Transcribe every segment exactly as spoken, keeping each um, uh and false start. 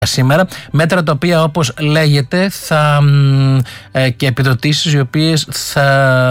σήμερα, μέτρα τα οποία όπως λέγεται θα ε, και επιδοτήσεις οι οποίες θα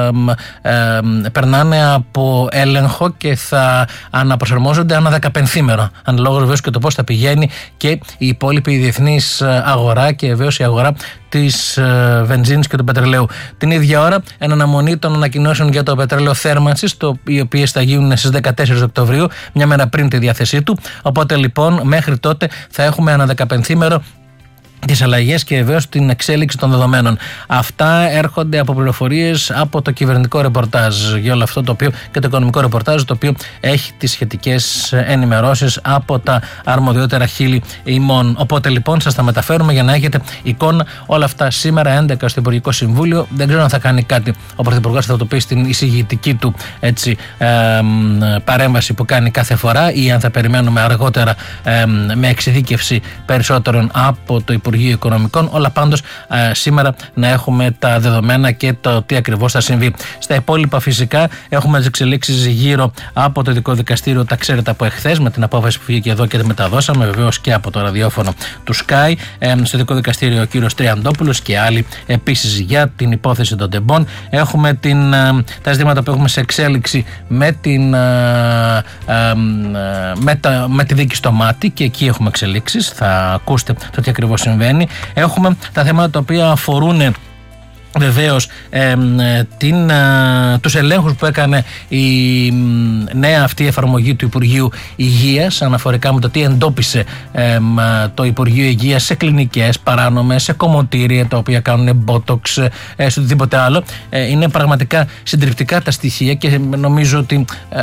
ε, ε, περνάνε από έλεγχο και θα αναπροσαρμόζονται ανά δεκαπενθήμερο, αναλόγως βεβαίως και το πώς θα πηγαίνει και η υπόλοιπη διεθνής αγορά και βεβαίως η αγορά της ε, βενζίνης και του πετρελαίου. Την ίδια ώρα, εν αναμονή των ανακοινώσεων για το πετρέλαιο θέρμανσης, το, οι οποίες θα γίνουν στις δεκατέσσερις Οκτωβρίου, μια μέρα πριν τη διάθεσή του. Οπότε λοιπόν, μέχρι τότε θα έχουμε ανά δεκαπενθήμερο τις αλλαγές και βεβαίως την εξέλιξη των δεδομένων. Αυτά έρχονται από πληροφορίες από το κυβερνητικό ρεπορτάζ για όλο αυτό το οποίο και το οικονομικό ρεπορτάζ, το οποίο έχει τις σχετικές ενημερώσεις από τα αρμοδιότερα χείλη ημών. Οπότε λοιπόν σας τα μεταφέρουμε για να έχετε εικόνα όλα αυτά σήμερα έντεκα στο Υπουργικό Συμβούλιο. Δεν ξέρω αν θα κάνει κάτι ο Πρωθυπουργός, θα το πει στην εισηγητική του έτσι, ε, παρέμβαση που κάνει κάθε φορά, ή αν θα περιμένουμε αργότερα ε, με εξειδίκευση περισσότερων από το Υπουργείο Υπουργείο Οικονομικών. Όλα πάντως ε, σήμερα να έχουμε τα δεδομένα και το τι ακριβώς θα συμβεί. Στα υπόλοιπα φυσικά έχουμε τις εξελίξεις γύρω από το Ειδικό Δικαστήριο, τα ξέρετε από εχθές με την απόφαση που βγήκε εδώ και τη μεταδώσαμε βεβαίως και από το ραδιόφωνο του Sky. Ε, στο Ειδικό Δικαστήριο ο κύριος Τριαντόπουλος και άλλοι επίσης για την υπόθεση των τεμπών. Έχουμε την, ε, τα ζητήματα που έχουμε σε εξέλιξη με, την, ε, ε, με, τα, με τη δίκη στο Μάτι, και εκεί έχουμε εξελίξεις. Θα ακούσετε το τι ακριβώς συμβαίνει. Έχουμε τα θέματα τα οποία αφορούν βεβαίως ε, την, ε, τους ελέγχους που έκανε η νέα αυτή εφαρμογή του Υπουργείου Υγείας αναφορικά με το τι εντόπισε ε, το Υπουργείο Υγείας σε κλινικές παράνομες, σε κομμωτήρια τα οποία κάνουν botox, ε, σε οτιδήποτε άλλο. Ε, είναι πραγματικά συντριπτικά τα στοιχεία και νομίζω ότι ε,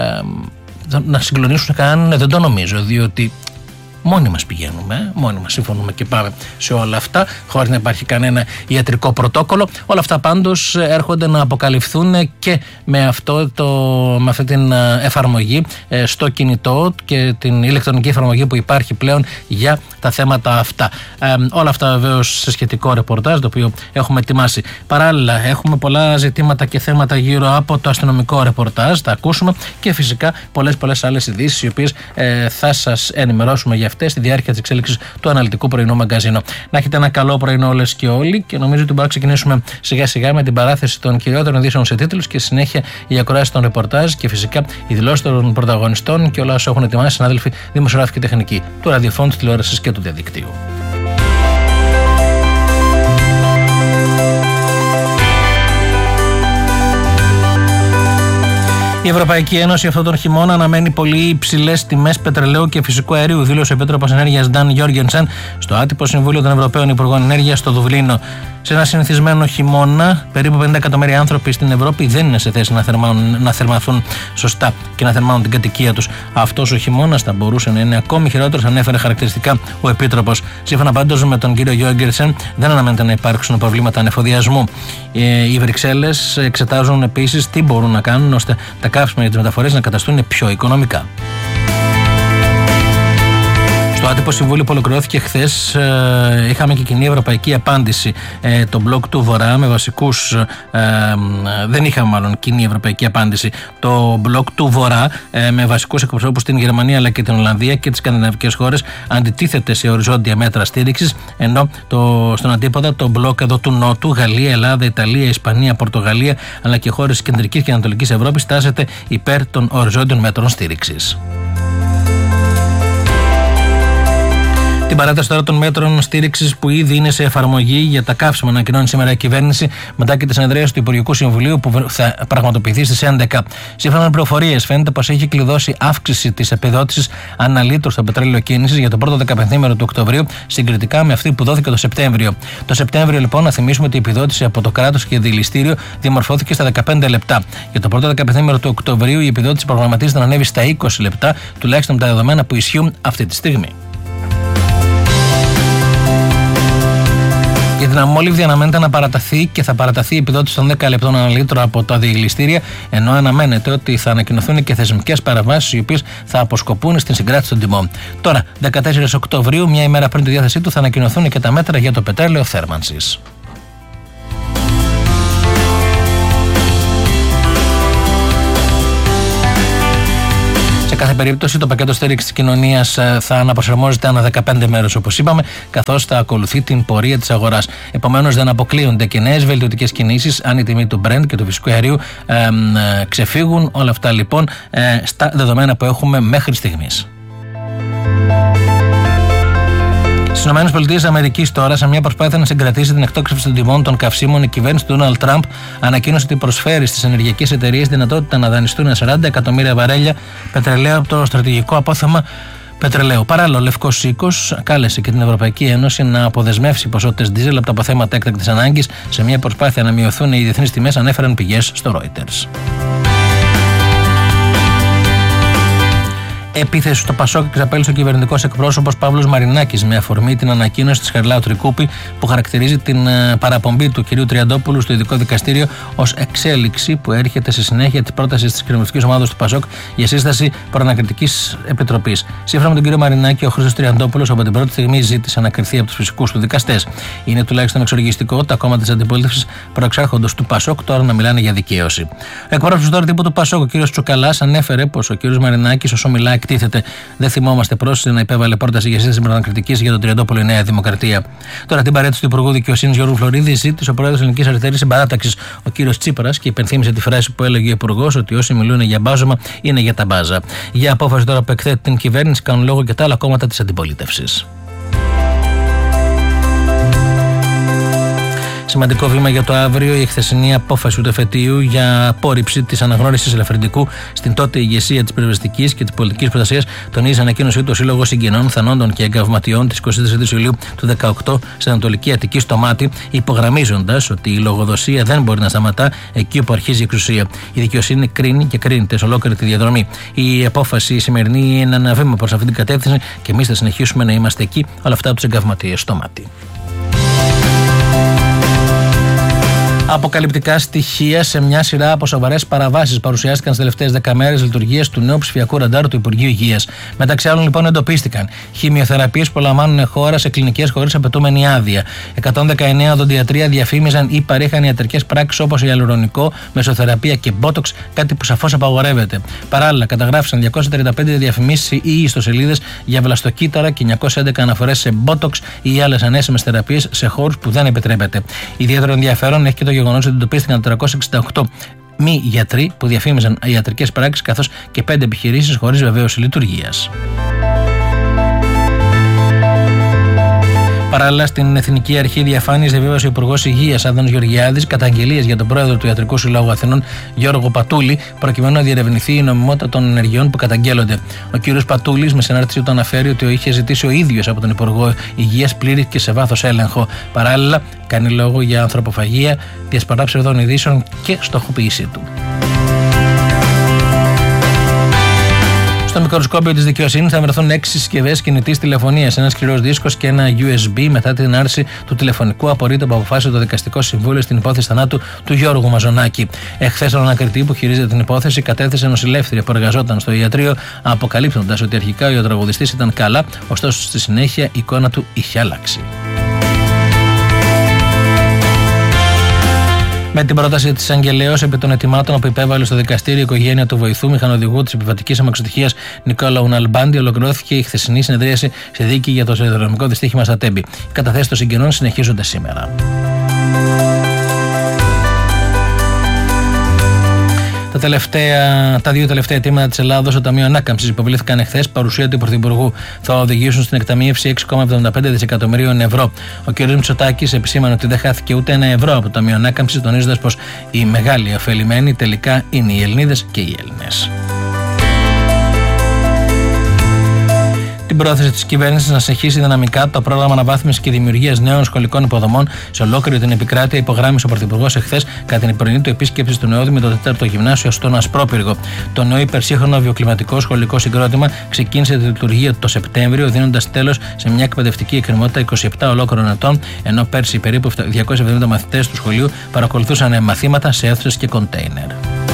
να συγκλονίσουν κανέναν δεν το νομίζω, διότι μόνοι μας πηγαίνουμε, μόνοι μας συμφωνούμε και πάμε σε όλα αυτά, χωρίς να υπάρχει κανένα ιατρικό πρωτόκολλο. Όλα αυτά πάντως έρχονται να αποκαλυφθούν και με, αυτό το, με αυτή την εφαρμογή στο κινητό και την ηλεκτρονική εφαρμογή που υπάρχει πλέον για τα θέματα αυτά. Ε, όλα αυτά βεβαίως σε σχετικό ρεπορτάζ το οποίο έχουμε ετοιμάσει. Παράλληλα έχουμε πολλά ζητήματα και θέματα γύρω από το αστυνομικό ρεπορτάζ, τα ακούσουμε, και φυσικά πολλές πολλές άλλες ειδήσεις οι οποίες ε, θα σας ενημερώσουμε για αυτές στη διάρκεια της εξέλιξης του αναλυτικού πρωινού μαγκαζίνο. Να έχετε ένα καλό πρωινό όλες και όλοι, και νομίζω ότι μπορούμε να ξεκινήσουμε σιγά σιγά με την παράθεση των κυριότερων ειδήσεων σε τίτλους και συνέχεια η ακροάση των ρεπορτάζ και φυσικά οι δηλώσεις των πρωταγωνιστών και όλα όσα έχουν ετοιμάσει συνάδελφοι δημοσιογράφοι και τεχνικοί του ραδιοφώνου, της τηλεόρασης και του διαδικτύου. Η Ευρωπαϊκή Ένωση αυτόν τον χειμώνα αναμένει πολύ υψηλές τιμές πετρελαίου και φυσικού αερίου, δήλωσε ο Επίτροπος Ενέργειας Νταν Γιώργενσεν στο άτυπο Συμβούλιο των Ευρωπαίων Υπουργών Ενέργειας στο Δουβλίνο. Σε ένα συνηθισμένο χειμώνα, περίπου πενήντα εκατομμύρια άνθρωποι στην Ευρώπη δεν είναι σε θέση να, θερμάνουν, να θερμαθούν σωστά και να θερμάνουν την κατοικία τους. Αυτός ο χειμώνας θα μπορούσε να είναι ακόμη χειρότερος, ανέφερε χαρακτηριστικά ο Επίτροπος. Σύμφωνα πάντως με τον κύριο Γιώργενσεν, δεν αναμένεται να υπάρξουν προβλήματα ανεφοδιασμού. Οι Βρυξέλλες εξετάζουν επίσης τι μπορούν να κάνουν ώστε τα καύσιμα για τις μεταφορές να καταστούν πιο οικονομικά. Στο άτυπο συμβούλιο που ολοκληρώθηκε χθες, ε, είχαμε και κοινή ευρωπαϊκή απάντηση. Ε, το μπλοκ του Βορρά με βασικούς. Ε, ε, δεν είχαμε μάλλον κοινή ευρωπαϊκή απάντηση. Το μπλοκ του Βορρά ε, με βασικούς εκπροσώπους στην Γερμανία αλλά και την Ολλανδία και τις σκανδιναβικές χώρες αντιτίθεται σε οριζόντια μέτρα στήριξης. Ενώ το, στον αντίποδα το μπλοκ εδώ του Νότου, Γαλλία, Ελλάδα, Ιταλία, Ισπανία, Πορτογαλία αλλά και χώρες της Κεντρικής και Ανατολικής Ευρώπης τάσσεται υπέρ των οριζόντιων μέτρων στήριξης. Την παράταση τώρα των μέτρων στήριξης που ήδη είναι σε εφαρμογή για τα καύσιμα, ανακοινώνει σήμερα η κυβέρνηση μετά και τη συνεδρίαση του Υπουργικού Συμβουλίου που θα πραγματοποιηθεί στις έντεκα. Σύμφωνα με πληροφορίες, φαίνεται πως έχει κλειδώσει αύξηση της επιδότησης ανά λίτρο στο πετρέλαιο κίνησης για το πρώτο δεκαπενθήμερο του Οκτωβρίου συγκριτικά με αυτή που δόθηκε το Σεπτέμβριο. Το Σεπτέμβριο, λοιπόν, να θυμίσουμε ότι η επιδότηση από το κράτος και δηληστήριο διαμορφώθηκε στα δεκαπέντε λεπτά. Για το πρώτο δεκαπενθήμερο του Οκτωβρίου η επιδότηση προγραμματίζεται να ανέβει στα είκοσι λεπτά, τουλάχιστον με τα δεδομένα που ισχύουν αυτή τη στιγμή. Για την αμόλυβδη αναμένεται να παραταθεί και θα παραταθεί η επιδότηση των δέκα λεπτών ανά λίτρο από τα διελιστήρια, ενώ αναμένεται ότι θα ανακοινωθούν και θεσμικές παραβάσεις οι οποίες θα αποσκοπούν στην συγκράτηση των τιμών. Τώρα, δεκατέσσερις Οκτωβρίου, μια ημέρα πριν τη διάθεσή του, θα ανακοινωθούν και τα μέτρα για το πετρέλαιο θέρμανσης. κάθε περίπτωση, το πακέτο στήριξης της κοινωνίας θα αναπροσαρμόζεται ανά δεκαπέντε μέρες, όπως είπαμε, καθώς θα ακολουθεί την πορεία της αγοράς. Επομένως, δεν αποκλείονται και νέες βελτιωτικές κινήσεις αν η τιμή του Brent και του φυσικού αερίου ε, ε, ξεφύγουν. Όλα αυτά λοιπόν ε, στα δεδομένα που έχουμε μέχρι στιγμής. Στις ΗΠΑ τώρα, σε μια προσπάθεια να συγκρατήσει την εκτόξευση των τιμών των καυσίμων, η κυβέρνηση του Ντόναλντ Τραμπ ανακοίνωσε ότι προσφέρει στις ενεργειακές εταιρείες δυνατότητα να δανειστούν σαράντα εκατομμύρια βαρέλια πετρελαίου από το στρατηγικό απόθεμα πετρελαίου. Παράλληλα, ο Λευκός Οίκος κάλεσε και την Ευρωπαϊκή Ένωση να αποδεσμεύσει ποσότητες δίζελ από τα αποθέματα έκτακτης ανάγκης σε μια προσπάθεια να μειωθούν οι διεθνείς τιμές, ανέφεραν πηγές στο Reuters. Επίθεση στο Πασόκ εξαπέλυσε ο κυβερνητικός εκπρόσωπος Παύλος Μαρινάκης με αφορμή την ανακοίνωση της Χαριλάου Τρικούπη που χαρακτηρίζει την παραπομπή του κ. Τριαντόπουλου στο ειδικό δικαστήριο ως εξέλιξη που έρχεται σε συνέχεια της πρότασης της κοινοβουλευτικής ομάδας του Πασόκ για σύσταση προανακριτικής επιτροπής. Σύμφωνα με τον κ. Μαρινάκη, ο Χρήστος Τριαντόπουλος από την πρώτη στιγμή ζήτησε να κριθεί από τους φυσικούς του δικαστές. Είναι τουλάχιστον εξοργιστικό τα κόμματα της αντιπολίτευσης προεξάρχοντος του Πασόκ τώρα να μιλάνε για δικαίωση. Ο εκπρόσωπος τώρα τύπου του Πασόκ, ο κ. Τσουκαλάς, ανέφερε πως ο κ. Μαρινάκης, όσο μιλάει, εκτίθεται. Δεν θυμόμαστε πρόσθεση να υπέβαλε πρόταση για σύσταση προανακριτικής για τον Τριαντόπουλο η Νέα Δημοκρατία. Τώρα την παρέτηση του Υπουργού Δικαιοσύνης Γιώργου Φλωρίδη ζήτησε ο πρόεδρος της Ελληνικής Αριστερής Συμπαράταξης, ο κ. Τσίπρας, και υπενθύμησε τη φράση που έλεγε ο Υπουργός ότι όσοι μιλούν για μπάζωμα είναι για τα μπάζα. Για απόφαση τώρα που εκθέτει την κυβέρνηση κάνουν λόγο και τα άλλα κόμματα της αντιπολίτευσης. Σημαντικό βήμα για το αύριο η εχθεσινή απόφαση του εφετείου για απόρριψη της αναγνώρισης ελαφρυντικού στην τότε ηγεσία της πυροσβεστικής και της πολιτικής προστασίας, τονίζει ανακοίνωσή του ο Σύλλογος Συγγενών, Θανόντων και Εγκαυματιών της εικοστή τρίτη Ιουλίου του δύο χιλιάδες δεκαοκτώ στην Ανατολική Αττική στο Μάτι, υπογραμμίζοντας ότι η λογοδοσία δεν μπορεί να σταματά εκεί όπου αρχίζει η εξουσία. Η δικαιοσύνη κρίνει και κρίνεται σε ολόκληρη τη διαδρομή. Η απόφαση η σημερινή είναι ένα βήμα προς αυτή την κατεύθυνση και εμείς θα συνεχίσουμε να είμαστε εκεί, όλα αυτά από τους εγκαυματίες στο Μάτι. Αποκαλυπτικά στοιχεία σε μια σειρά από σοβαρές παραβάσεις παρουσιάστηκαν στις τελευταίες δέκα μέρες λειτουργίας του νέου ψηφιακού ραντάρου του Υπουργείου Υγείας. Μεταξύ άλλων, λοιπόν, εντοπίστηκαν χημειοθεραπείες που λαμβάνουν χώρα σε κλινικές χωρίς απαιτούμενη άδεια. εκατόν δεκαεννέα οδοντιατρία διαφήμιζαν ή παρήχαν ιατρικές πράξεις όπως ιαλουρονικό, μεσοθεραπεία και μπότοξ, κάτι που σαφώς απαγορεύεται. Παράλληλα, καταγράφησαν διακόσιες τριάντα πέντε διαφημίσεις ή ιστοσελίδες για βλαστοκύτταρα και εννιακόσιες έντεκα αναφορές σε μπότοξ ή άλλες ανέσιμες θεραπείες σε χώρους που δεν επιτρέπεται. Ιδιαίτερο ενδιαφέρον έχει και το γεγονός ότι εντοπίστηκαν τετρακόσιοι εξήντα οκτώ μη γιατροί που διαφήμιζαν ιατρικές πράξεις, καθώς και πέντε επιχειρήσεις χωρίς βεβαίωση λειτουργίας. Παράλληλα, στην Εθνική Αρχή Διαφάνειας διαβίβασε ο Υπουργός Υγείας Άδωνης Γεωργιάδης καταγγελίες για τον πρόεδρο του Ιατρικού Συλλόγου Αθηνών Γιώργο Πατούλη, προκειμένου να διερευνηθεί η νομιμότητα των ενεργειών που καταγγέλλονται. Ο κ. Πατούλης, με συνάρτησή του, αναφέρει ότι είχε ζητήσει ο ίδιος από τον Υπουργό Υγείας πλήρη και σε βάθος έλεγχο. Παράλληλα, κάνει λόγο για ανθρωποφαγία, διασπαρά ψευδών ειδήσεων και στοχοποίησή του. Στο μικροσκόπιο της δικαιοσύνης θα βρεθούν έξι συσκευές κινητής τηλεφωνίας, ένας σκληρός δίσκος και ένα γιου ες μπι μετά την άρση του τηλεφωνικού απορρίτου που αποφάσισε το Δικαστικό Συμβούλιο στην υπόθεση θανάτου του Γιώργου Μαζονάκη. Εχθές, ο ανακριτή που χειρίζεται την υπόθεση κατέθεσε νοσηλεύτρια που εργαζόταν στο ιατρείο, αποκαλύπτοντας ότι αρχικά ο ιατρογουδιστής ήταν καλά, ωστόσο στη συνέχεια η εικόνα του είχε αλλάξει. Με την πρόταση της Αγγελέως επί των ετοιμάτων που υπέβαλε στο δικαστήριο η οικογένεια του βοηθού μηχανοδηγού της επιβατικής αμαξοστοιχείας Νικόλαου Ναλμπάντη, ολοκληρώθηκε η χθεσινή συνεδρίαση σε δίκη για το σιδηροδρομικό δυστύχημα στα Τέμπη. Οι καταθέσεις των συγγενών συνεχίζονται σήμερα. Τα, τελευταία, τα δύο τελευταία αιτήματα της Ελλάδος στο Ταμείο Ανάκαμψης υποβλήθηκαν εχθές, παρουσία του Πρωθυπουργού. Θα οδηγήσουν στην εκταμείευση έξι κόμμα εβδομήντα πέντε δισεκατομμυρίων ευρώ. Ο κ. Μητσοτάκης επισήμανε ότι δεν χάθηκε ούτε ένα ευρώ από το Ταμείο Ανάκαμψης, τονίζοντας πως οι μεγάλοι ωφελημένοι τελικά είναι οι Ελληνίδες και οι Έλληνες. Την πρόθεση της κυβέρνησης να συνεχίσει δυναμικά το πρόγραμμα αναβάθμισης και δημιουργίας νέων σχολικών υποδομών σε ολόκληρη την επικράτεια υπογράμμισε ο Πρωθυπουργός εχθές κατά την πρωινή του επίσκεψη του Νεώδη με το τέταρτο γυμνάσιο στον Ασπρόπυργο. Το νέο υπερσύγχρονο βιοκλιματικό σχολικό συγκρότημα ξεκίνησε τη λειτουργία το Σεπτέμβριο, δίνοντας τέλος σε μια εκπαιδευτική εκκρεμότητα είκοσι επτά ολόκληρων ετών, ενώ πέρσι περίπου διακόσιοι εβδομήντα μαθητές του σχολείου παρακολουθούσαν μαθήματα σε αίθουσες και κοντέινερ.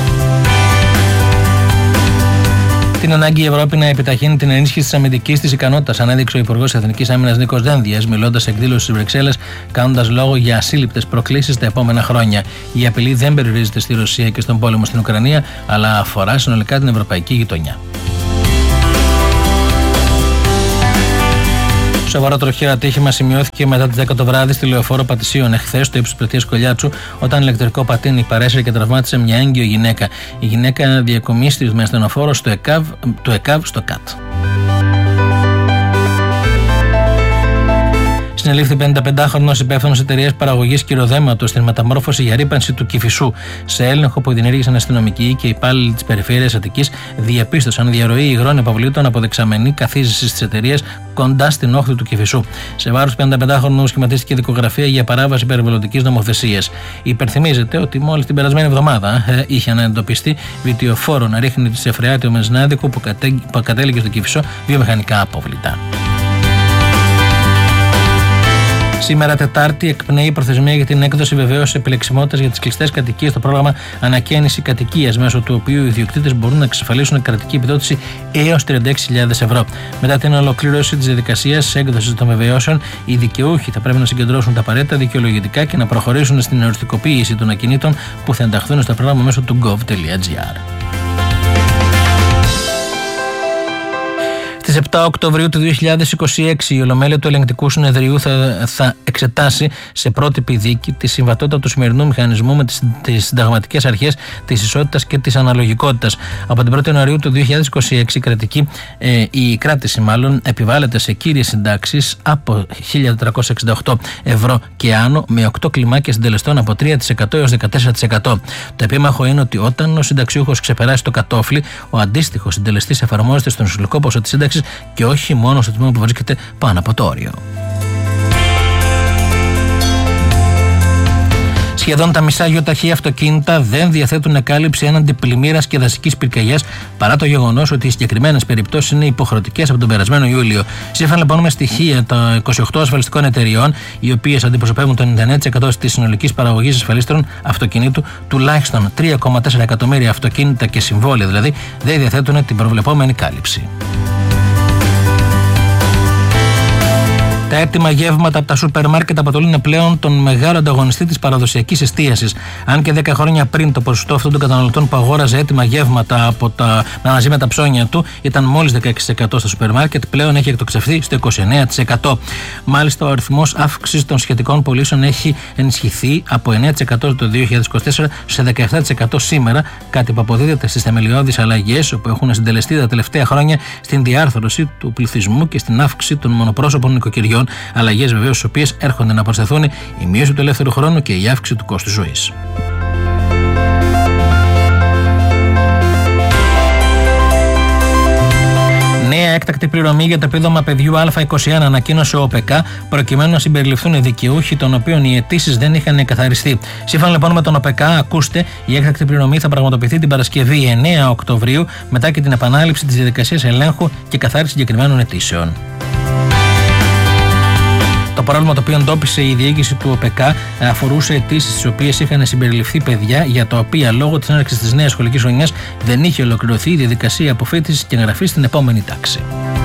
Την ανάγκη η Ευρώπη να επιταχύνει την ενίσχυση της αμυντικής της ικανότητας, ανέδειξε ο Υπουργός Εθνικής Άμυνας Νίκος Δένδιας, μιλώντας σε εκδήλωση στις Βρυξέλλες, κάνοντας λόγο για ασύλληπτες προκλήσεις τα επόμενα χρόνια. Η απειλή δεν περιορίζεται στη Ρωσία και στον πόλεμο στην Ουκρανία, αλλά αφορά συνολικά την ευρωπαϊκή γειτονιά. Σοβαρότερο χειρατύχημα σημειώθηκε μετά τις δέκα το βράδυ στη λεωφόρο Πατησίων εχθές, στο ύψος της πλατείας Κολιάτσου, όταν ηλεκτρικό πατίνι παρέσυρε και τραυμάτισε μια έγκυο γυναίκα. Η γυναίκα διακομίστηκε με ασθενοφόρο στο ΕΚΑΒ, του ΕΚΑΒ στο ΚΑΤ. Συνελήφθη πενηνταπεντάχρονος υπεύθυνος εταιρείας παραγωγής κυροδέματος στην μεταμόρφωση για ρύπανση του Κηφισού. Σε έλεγχο που διενέργησαν αστυνομικοί και υπάλληλοι της περιφέρειας Αττικής, διαπίστωσαν διαρροή υγρών αποβλήτων από δεξαμενή καθίζηση της εταιρείας κοντά στην όχθη του Κηφισού. Σε βάρος πενηνταπεντάχρονου σχηματίστηκε δικογραφία για παράβαση περιβαλλοντικής νομοθεσίας. Υπενθυμίζεται ότι μόλις την περασμένη εβδομάδα ε, είχε αναντοπιστεί βιτιοφόρο να ρίχνει σε φρεάτιο μεζνάδικο που, κατέ, που κατέληγε στο Κηφισό βιομηχανικά απόβλητα. Σήμερα, Τετάρτη, εκπνέει η προθεσμία για την έκδοση βεβαίωσης επιλεξιμότητας για τις κλειστές κατοικίες στο πρόγραμμα Ανακαίνιση Κατοικίας, μέσω του οποίου οι ιδιοκτήτες μπορούν να εξασφαλίσουν κρατική επιδότηση έως τριάντα έξι χιλιάδες ευρώ. Μετά την ολοκλήρωση της διαδικασίας έκδοσης των βεβαιώσεων, οι δικαιούχοι θα πρέπει να συγκεντρώσουν τα απαραίτητα δικαιολογητικά και να προχωρήσουν στην οριστικοποίηση των ακινήτων που θα ενταχθούν στο πρόγραμμα μέσω του gov.gr. Στις επτά Οκτωβρίου του δύο χιλιάδες είκοσι έξι η Ολομέλεια του Ελεγκτικού Συνεδρίου θα, θα εξετάσει σε πρότυπη δίκη τη συμβατότητα του σημερινού μηχανισμού με τις, τις συνταγματικές αρχές της ισότητας και της αναλογικότητας. Από την πρώτη Ιανουαρίου του δύο χιλιάδες είκοσι έξι η, κρατική, ε, η κράτηση μάλλον επιβάλλεται σε κύριες συντάξεις από χίλια τετρακόσια εξήντα οκτώ ευρώ και άνω, με οκτώ κλιμάκια συντελεστών από τρία τοις εκατό έως δεκατέσσερα τοις εκατό. Το επίμαχο είναι ότι όταν ο συνταξιούχος ξεπεράσει το κατόφλι, ο αντίστοιχος συντελεστής εφαρμόζεται στον συνολικό ποσό της σύνταξης και όχι μόνο στο τμήμα που βρίσκεται πάνω από το όριο. Σχεδόν τα μισά γιοταχή αυτοκίνητα δεν διαθέτουν εκάλυψη έναντι πλημμύρας και δασικής πυρκαγιάς, παρά το γεγονός ότι οι συγκεκριμένες περιπτώσεις είναι υποχρεωτικές από τον περασμένο Ιούλιο. Σύμφωνα λοιπόν με στοιχεία των είκοσι οκτώ ασφαλιστικών εταιριών, οι οποίες αντιπροσωπεύουν το ενενήντα εννέα τοις εκατό της συνολικής παραγωγής ασφαλίστερων αυτοκινήτου, τουλάχιστον τρία κόμμα τέσσερα εκατομμύρια αυτοκίνητα και συμβόλαια δηλαδή δεν διαθέτουν την προβλεπόμενη κάλυψη. Τα έτοιμα γεύματα από τα σούπερ μάρκετ αποτελούν πλέον τον μεγάλο ανταγωνιστή της παραδοσιακής εστίασης. Αν και δέκα χρόνια πριν το ποσοστό αυτών των καταναλωτών που αγόραζε έτοιμα γεύματα από τα, μαζί με τα ψώνια του ήταν μόλις δεκαέξι τοις εκατό στα σούπερ μάρκετ, πλέον έχει εκτοξευθεί στο είκοσι εννέα τοις εκατό. Μάλιστα, ο αριθμός αύξησης των σχετικών πωλήσεων έχει ενισχυθεί από εννέα τοις εκατό το δύο χιλιάδες είκοσι τέσσερα σε δεκαεπτά τοις εκατό σήμερα, κάτι που αποδίδεται στις θεμελιώδεις αλλαγές που έχουν συντελεστεί τα τελευταία χρόνια στην διάρθρωση του πληθυσμού και στην αύξηση των μονοπρόσωπων νοικοκυριών. Αλλαγές βεβαίως στις οποίες έρχονται να προσθεθούν η μείωση του ελεύθερου χρόνου και η αύξηση του κόστου ζωής. Νέα έκτακτη πληρωμή για το επίδομα παιδιού Α είκοσι ένα ανακοίνωσε ο ΟΠΕΚΑ, προκειμένου να συμπεριληφθούν οι δικαιούχοι των οποίων οι αιτήσεις δεν είχαν εκαθαριστεί. Σύμφωνα λοιπόν με τον ΟΠΕΚΑ, ακούστε, η έκτακτη πληρωμή θα πραγματοποιηθεί την Παρασκευή εννέα Οκτωβρίου, μετά και την επανάληψη της διαδικασίας ελέγχου και καθάρισης συγκεκριμένων αιτήσεων. Το πρόβλημα το οποίο εντόπισε η διοίκηση του ΟΠΕΚΑ αφορούσε αιτήσεις στις οποίες είχαν συμπεριληφθεί παιδιά για τα οποία λόγω της έναρξης της νέας σχολικής χρονιάς δεν είχε ολοκληρωθεί η διαδικασία αποφύτησης και εγγραφής στην επόμενη τάξη.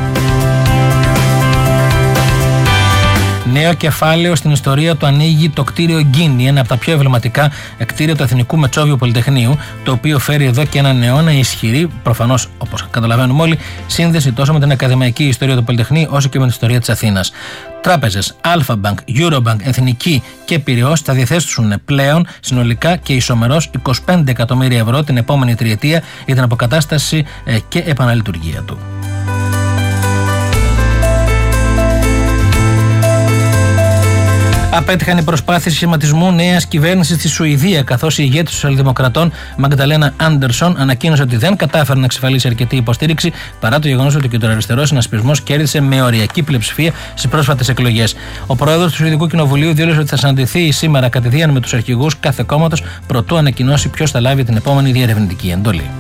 Νέο κεφάλαιο στην ιστορία του ανοίγει το κτίριο Γκίνη, ένα από τα πιο εμβληματικά κτίρια του Εθνικού Μετσόβιου Πολυτεχνείου, το οποίο φέρει εδώ και έναν αιώνα ισχυρή, προφανώς όπως καταλαβαίνουμε όλοι, σύνδεση τόσο με την ακαδημαϊκή ιστορία του Πολυτεχνείου όσο και με την ιστορία της Αθήνας. Τράπεζες, Alpha Bank, Eurobank, Εθνική και Πειραιώς θα διαθέσουν πλέον συνολικά και ισομερώς είκοσι πέντε εκατομμύρια ευρώ την επόμενη τριετία για την αποκατάσταση και επαναλειτουργία του. Απέτυχαν οι προσπάθειες σχηματισμού νέας κυβέρνησης στη Σουηδία, καθώς η ηγέτης των Σοσιαλδημοκρατών Μαγδαλένα Άντερσον ανακοίνωσε ότι δεν κατάφερε να εξασφαλίσει αρκετή υποστήριξη, παρά το γεγονός ότι ο κεντροαριστερός συνασπισμός κέρδισε με οριακή πλειοψηφία στις πρόσφατες εκλογές. Ο πρόεδρος του Σουηδικού Κοινοβουλίου δήλωσε ότι θα συναντηθεί σήμερα κατηδίαν με τους αρχηγούς κάθε κόμματος, προτού ανακοινώσει ποιος θα λάβει την επόμενη διερευνητική εντολή.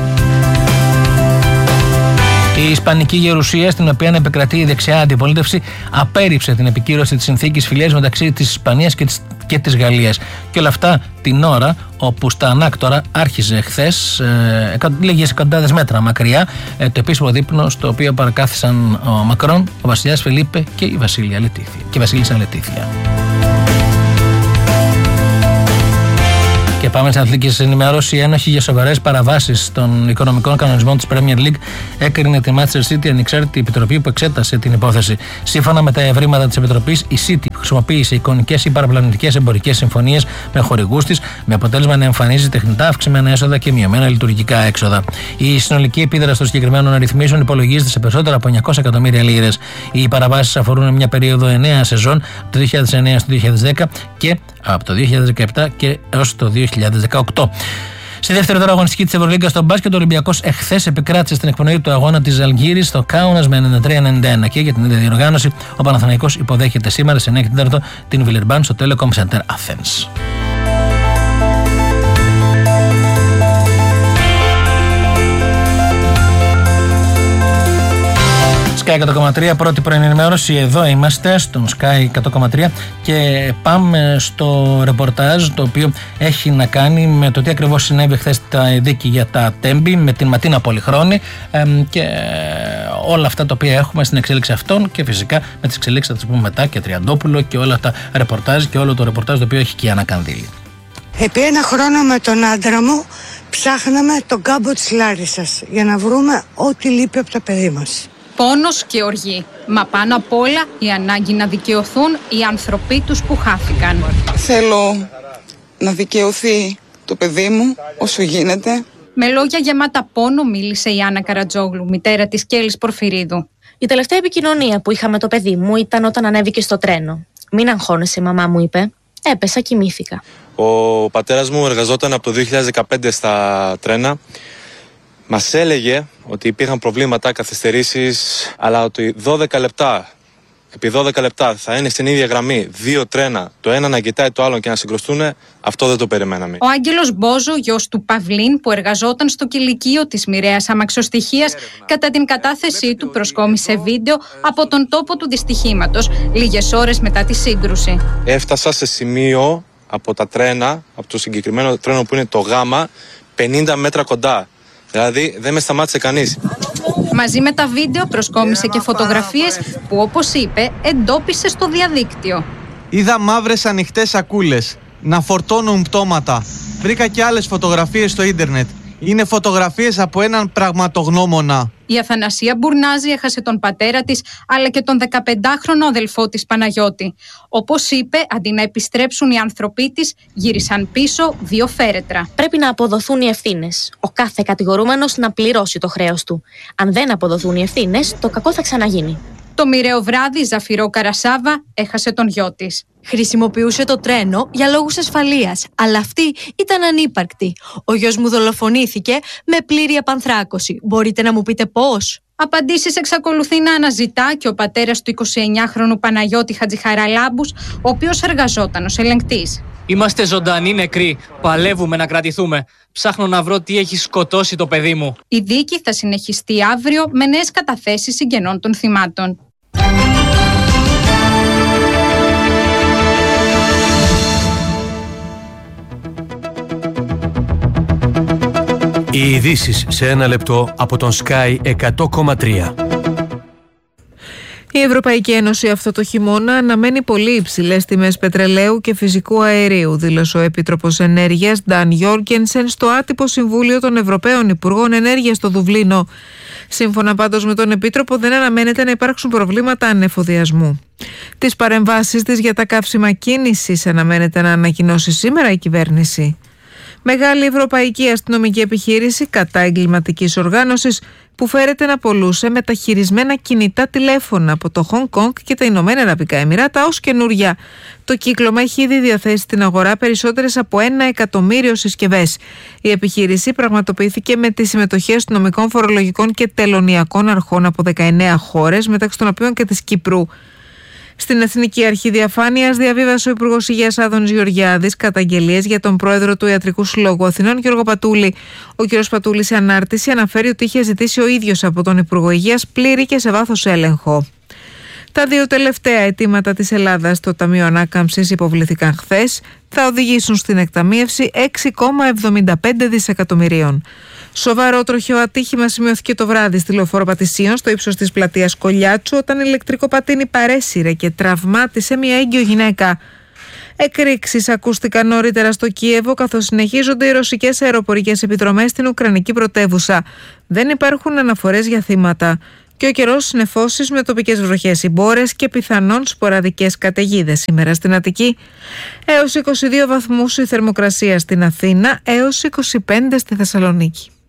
Η Ισπανική Γερουσία, στην οποία επικρατεί η δεξιά αντιπολίτευση, απέρριψε την επικύρωση της συνθήκης φιλίας μεταξύ της Ισπανίας και της, και της Γαλλίας. Και όλα αυτά την ώρα όπου στα ανάκτορα άρχιζε χθες, ε, λίγες εκατοντάδες μέτρα μακριά, ε, το επίσημο δείπνο στο οποίο παρακάθισαν ο Μακρόν, ο βασιλιάς Φελίπε και η Βασίλισσα Λετίθια. Και πάμε στην αθλητική ενημέρωση. Η ένοχη για σοβαρές παραβάσεις των οικονομικών κανονισμών της Premier League έκρινε τη Manchester City ανεξάρτητη επιτροπή που εξέτασε την υπόθεση. Σύμφωνα με τα ευρήματα της επιτροπής, η City χρησιμοποίησε εικονικές ή παραπλανητικές εμπορικές συμφωνίες με χορηγούς της, με αποτέλεσμα να εμφανίζει τεχνητά αυξημένα έσοδα και μειωμένα λειτουργικά έξοδα. Η συνολική επίδραση των συγκεκριμένων αριθμίσεων υπολογίζεται σε περισσότερα από εννιακόσια εκατομμύρια λίρες. Οι παραβάσεις αφορούν μια περίοδο εννέα σεζόν, από το δύο χιλιάδες εννέα στο δύο χιλιάδες δέκα και από το δύο χιλιάδες δεκαεπτά και έως το δύο χιλιάδες δεκαοκτώ. Στη δεύτερη τώρα αγωνιστική της Ευρωλίγκα στο μπάσκετ, ο Ολυμπιακός εχθές επικράτησε στην εκπνοή του αγώνα της Ζαλγκύρης στο Κάουνας με ενενήντα τρία ενενήντα ένα. Και για την ίδια διοργάνωση, ο Παναθηναϊκός υποδέχεται σήμερα σε εννέα και τέσσερα την Βιλερμπάν στο Telecom Center Athens. Sky εκατό κόμμα τρία, πρώτη πρωινή ενημέρωση. Εδώ είμαστε στον Sky εκατό κόμμα τρία και πάμε στο ρεπορτάζ το οποίο έχει να κάνει με το τι ακριβώς συνέβη χθες στα δίκη για τα Τέμπη με την Ματίνα Πολυχρόνη και όλα αυτά τα οποία έχουμε στην εξέλιξη αυτών και φυσικά με τις εξελίξεις θα τις πούμε μετά και Τριαντόπουλο και όλα τα ρεπορτάζ και όλο το ρεπορτάζ το οποίο έχει και η Άννα Κανδύλη. Επί ένα χρόνο με τον άντρα μου ψάχναμε τον κάμπο της Λάρισσας για να βρούμε ό,τι λείπει από το παιδί μας. Πόνος και οργή, μα πάνω απ' όλα η ανάγκη να δικαιωθούν οι άνθρωποι τους που χάθηκαν. Θέλω να δικαιωθεί το παιδί μου όσο γίνεται. Με λόγια γεμάτα πόνο μίλησε η Άννα Καρατζόγλου, μητέρα της Κέλλης Πορφυρίδου. Η τελευταία επικοινωνία που είχα με το παιδί μου ήταν όταν ανέβηκε στο τρένο. «Μην αγχώνεσαι, μαμά», μου είπε. Έπεσα, κοιμήθηκα. Ο πατέρας μου εργαζόταν από το δύο χιλιάδες δεκαπέντε στα τρένα. Μας έλεγε ότι υπήρχαν προβλήματα, καθυστερήσεις, αλλά ότι δώδεκα λεπτά, επί δώδεκα λεπτά θα είναι στην ίδια γραμμή δύο τρένα, το ένα να κοιτάει το άλλο και να συγκρουστούν, αυτό δεν το περιμέναμε. Ο Άγγελος Μπόζο, γιος του Παυλίν, που εργαζόταν στο κηλικείο της μοιραίας αμαξοστοιχείας, κατά την κατάθεσή του προσκόμισε βίντεο από τον τόπο του δυστυχήματος, λίγες ώρες μετά τη σύγκρουση. Έφτασα σε σημείο από τα τρένα, από το συγκεκριμένο τρένο που είναι το Γάμα, πενήντα μέτρα κοντά. Δηλαδή δεν με σταμάτησε κανείς. Μαζί με τα βίντεο προσκόμισε και φωτογραφίες που, όπως είπε, εντόπισε στο διαδίκτυο. Είδα μαύρες ανοιχτές σακούλες να φορτώνουν πτώματα. Βρήκα και άλλες φωτογραφίες στο ίντερνετ. Είναι φωτογραφίες από έναν πραγματογνώμονα. Η Αθανασία Μπουρνάζη έχασε τον πατέρα της, αλλά και τον δεκαπεντάχρονο αδελφό της Παναγιώτη. Όπως είπε, αντί να επιστρέψουν οι άνθρωποι της, γύρισαν πίσω δύο φέρετρα. Πρέπει να αποδοθούν οι ευθύνες. Ο κάθε κατηγορούμενος να πληρώσει το χρέος του. Αν δεν αποδοθούν οι ευθύνες, το κακό θα ξαναγίνει. Το μοιραίο βράδυ, η Ζαφυρό Καρασάβα έχασε τον γιο της. Χρησιμοποιούσε το τρένο για λόγους ασφαλείας, αλλά αυτή ήταν ανύπαρκτη. Ο γιος μου δολοφονήθηκε με πλήρη απανθράκωση. Μπορείτε να μου πείτε πώς? Απαντήσεις εξακολουθεί να αναζητά και ο πατέρας του εικοσιεννιάχρονου Παναγιώτη Χατζιχαραλάμπους, ο οποίος εργαζόταν ως ελεγκτής. Είμαστε ζωντανοί νεκροί. Παλεύουμε να κρατηθούμε. Ψάχνω να βρω τι έχει σκοτώσει το παιδί μου. Η δίκη θα συνεχιστεί αύριο με νέες καταθέσεις συγγενών των θυμάτων. Οι ειδήσεις σε ένα λεπτό από τον Sky εκατό κόμμα τρία. Η Ευρωπαϊκή Ένωση αυτό το χειμώνα αναμένει πολύ υψηλές τιμές πετρελαίου και φυσικού αερίου, δήλωσε ο Επίτροπος Ενέργειας Νταν Γιόργκενσεν στο άτυπο Συμβούλιο των Ευρωπαίων Υπουργών Ενέργειας στο Δουβλίνο. Σύμφωνα πάντως με τον Επίτροπο, δεν αναμένεται να υπάρξουν προβλήματα ανεφοδιασμού. Τις παρεμβάσεις της για τα καύσιμα κίνησης αναμένεται να ανακοινώσει σήμερα η κυβέρνηση. Μεγάλη ευρωπαϊκή αστυνομική επιχείρηση κατά εγκληματικής οργάνωσης που φέρεται να πωλούσε μεταχειρισμένα κινητά τηλέφωνα από το Χονγκ Κονγκ και τα Ηνωμένα Αραβικά Εμιράτα ως καινούρια. Το κύκλωμα έχει ήδη διαθέσει στην αγορά περισσότερες από ένα εκατομμύριο συσκευές. Η επιχείρηση πραγματοποιήθηκε με τη συμμετοχή αστυνομικών, φορολογικών και τελωνιακών αρχών από δεκαεννέα χώρες, μεταξύ των οποίων και της Κύπρου. Στην Εθνική Αρχή Διαφάνειας διαβίβασε ο Υπουργός Υγείας Άδωνης Γεωργιάδης καταγγελίες για τον πρόεδρο του Ιατρικού Συλλόγου Αθηνών, Γιώργο Πατούλη. Ο κ. Πατούλης σε ανάρτηση αναφέρει ότι είχε ζητήσει ο ίδιος από τον Υπουργό Υγείας πλήρη και σε βάθος έλεγχο. Τα δύο τελευταία αιτήματα της Ελλάδας στο Ταμείο Ανάκαμψης υποβληθήκαν χθες, θα οδηγήσουν στην εκταμείευση έξι κόμμα εβδομήντα πέντε δισεκατομμυρίων. Σοβαρό τροχαίο ατύχημα σημειώθηκε το βράδυ στη λεωφόρο Πατησίων στο ύψος της πλατείας Κολιάτσου, όταν ηλεκτρικό πατίνι παρέσυρε και τραυμάτισε μια έγκυο γυναίκα. Εκρήξεις ακούστηκαν νωρίτερα στο Κίεβο, καθώς συνεχίζονται οι ρωσικές αεροπορικές επιδρομές στην ουκρανική πρωτεύουσα. Δεν υπάρχουν αναφορές για θύματα. Και ο καιρός νεφώσεις με τοπικές βροχές, ιμπόρες και πιθανόν σποραδικές καταιγίδες. Σήμερα στην Αττική έως είκοσι δύο βαθμούς η θερμοκρασία στην Αθήνα, έως είκοσι πέντε στη Θεσσαλονίκη.